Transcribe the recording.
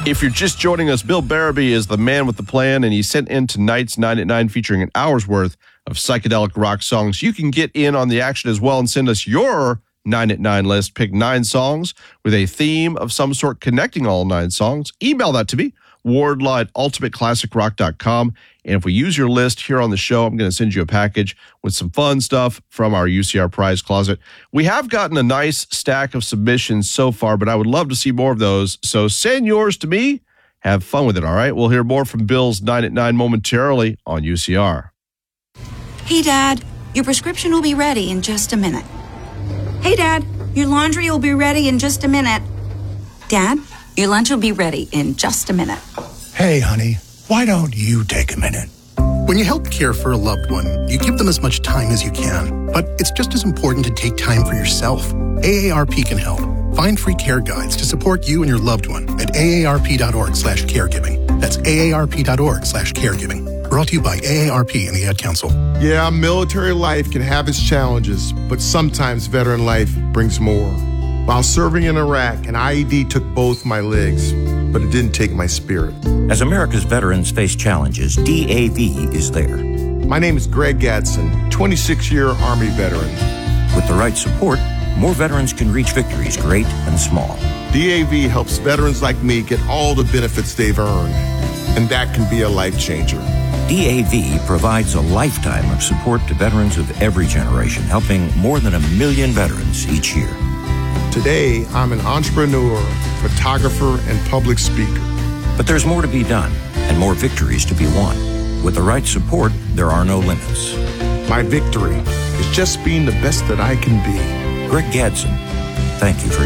If you're just joining us, Bill Barabee is the man with the plan, and he sent in tonight's 9 at 9 featuring an hour's worth of psychedelic rock songs. You can get in on the action as well and send us your 9 at 9 list. Pick 9 songs with a theme of some sort connecting all 9 songs. Email that to me, wardlaw@ultimateclassicrock.com. And if we use your list here on the show, I'm going to send you a package with some fun stuff from our UCR prize closet. We have gotten a nice stack of submissions so far, but I would love to see more of those. So send yours to me. Have fun with it, all right? We'll hear more from Bill's 9 at 9 momentarily on UCR. Hey, Dad, your prescription will be ready in just a minute. Hey, Dad, your laundry will be ready in just a minute. Dad, your lunch will be ready in just a minute. Hey, honey, why don't you take a minute? When you help care for a loved one, you give them as much time as you can. But it's just as important to take time for yourself. AARP can help. Find free care guides to support you and your loved one at aarp.org/caregiving. That's aarp.org/caregiving. Brought to you by AARP and the Ad Council. Yeah, military life can have its challenges, but sometimes veteran life brings more. While serving in Iraq, an IED took both my legs, but it didn't take my spirit. As America's veterans face challenges, DAV is there. My name is Greg Gadsden, 26-year Army veteran. With the right support, more veterans can reach victories great and small. DAV helps veterans like me get all the benefits they've earned, and that can be a life changer. DAV provides a lifetime of support to veterans of every generation, helping more than 1 million veterans each year. Today, I'm an entrepreneur, photographer, and public speaker. But there's more to be done and more victories to be won. With the right support, there are no limits. My victory is just being the best that I can be. Greg Gadsden, thank you for